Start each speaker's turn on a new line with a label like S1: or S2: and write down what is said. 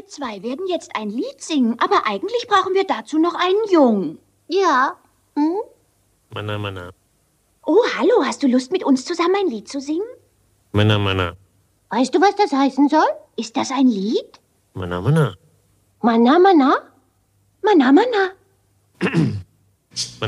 S1: Wir zwei werden jetzt ein Lied singen, aber eigentlich brauchen wir dazu noch einen Jungen.
S2: Ja. Hm?
S3: Mana, mana.
S1: Oh, hallo, hast du Lust, mit uns zusammen ein Lied zu singen?
S3: Mana, mana.
S2: Weißt du, was das heißen soll?
S1: Ist das ein Lied?
S3: Mana, mana.
S2: Mana, mana?
S1: Mana, mana.